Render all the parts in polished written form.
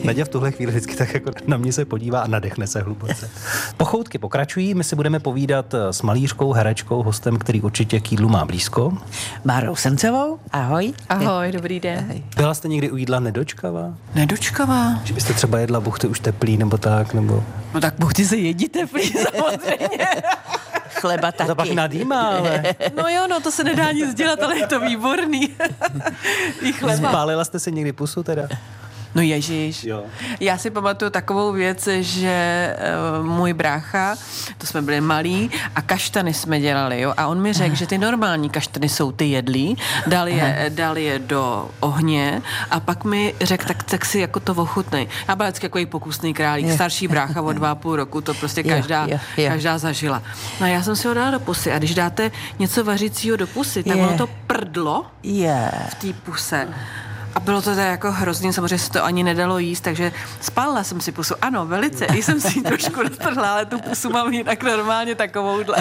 Naděja v tuhle chvíli vždycky tak jako na mě se podívá a nadechne se hluboce. Pochoutky pokračují, my si budeme povídat s malířkou, herečkou, hostem, který určitě k jídlu má blízko. Bárou Srncovou, ahoj. Ahoj, dobrý den. Byla jste někdy u jídla nedočkavá? Nedočkavá? Že byste třeba jedla buchty už teplý nebo tak, nebo... No tak buchty se jedí teplý, samozřejmě. Chleba taky. To pak nadýmá, ale... No jo, no to se nedá nic dělat, ale je to výborný. I chleba. Spálila jste si někdy pusu teda? No ježiš. Jo. Já si pamatuju takovou věc, že můj brácha, to jsme byli malí a kaštany jsme dělali, jo, a on mi řekl, že ty normální kaštany jsou ty jedlí, dal je do ohně a pak mi řekl, tak si jako to ochutnej. Já byla vždycky takový pokusný králík, starší brácha od 2,5 roku, to prostě každá zažila. No a já jsem si ho dala do pusy a když dáte něco vařícího do pusy, tak ono to prdlo v té puse. A bylo to teda jako hrozný, samozřejmě se to ani nedalo jíst, takže spálila jsem si pusu. Ano, velice, i jsem si ji trošku roztrhla, ale tu pusu mám jinak normálně takovouhle.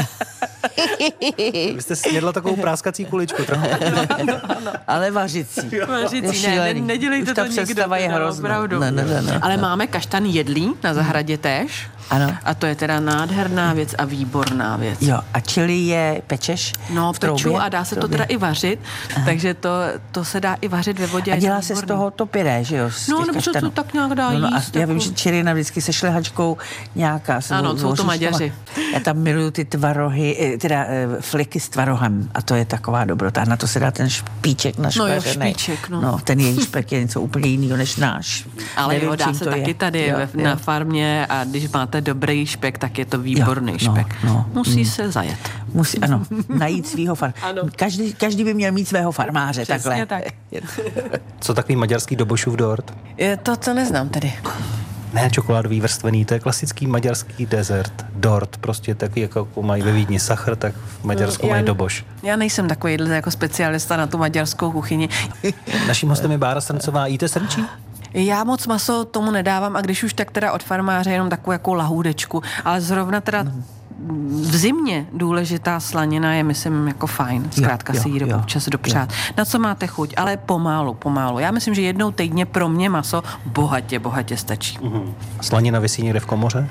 Vy jste snědla takovou práskací kuličku trochu. Ano. Ale vařicí. Vařicí, nedělejte to nikdo. Už ta představa je hrozná. Ne. Ale máme kaštan jedlí na zahradě též. Ano. A to je teda nádherná věc a výborná věc. Jo, a čili je pečeš v troubě? Peču a dá se to teda i vařit, takže to se dá i vařit ve vodě. A dělá se z toho to pyré, že jo? No, nebo se to tak nějak dá jíst. A já vím, že čirina vždycky se šlehačkou nějaká. Ano, jsou to Maďaři. Já tam miluju ty tvarohy, teda fliky s tvarohem a to je taková dobrota. Na to se dá ten špíček našpařený. No jo, špíček, no. No, ten její špek je něco úplně jiného než náš. Ale nevím, jo, dá se taky tady na farmě a když máte dobrý špek, tak je to výborný špek. Musí se zajet. Musí, ano, najít svýho farmáře. Každý by měl mít svého farmáře. Přesně takhle. Tak. Co takový maďarský dobošův dort? To neznám tedy. Ne čokoládový vrstvený, to je klasický maďarský dezert. Dort, prostě taky jako mají ve Vídni sachr, tak v Maďarsku mají doboš. Já nejsem takový jako specialista na tu maďarskou kuchyni. Naším hostem je Bára Srncová. Jíte srnčí? Já moc maso tomu nedávám a když už tak teda od farmáře jenom takovou jako lahůdečku, ale zrovna teda v zimě důležitá slanina je, myslím, jako fajn. Zkrátka si ji občas dopřát. Na co máte chuť, ale pomalu. Já myslím, že jednou týdně pro mě maso bohatě stačí. Slanina visí někde v komoře?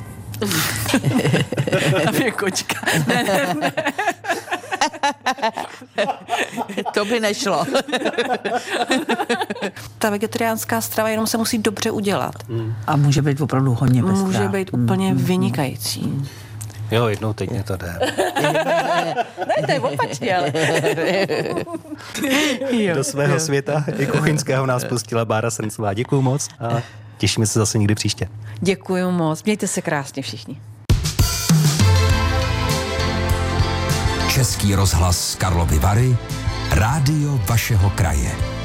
Tam je kočka. Ne. To by nešlo. Ta vegetariánská strava jenom se musí dobře udělat. A může být opravdu hodně pestrá. Může být úplně vynikající. Jo, jednou týdně to jde. Ne, to je opačně, ale... Do svého světa i kuchyňského nás pustila Bára Srncová. Děkuju moc a těšíme se zase někdy příště. Děkuju moc. Mějte se krásně všichni. Český rozhlas Karlovy Vary, rádio vašeho kraje.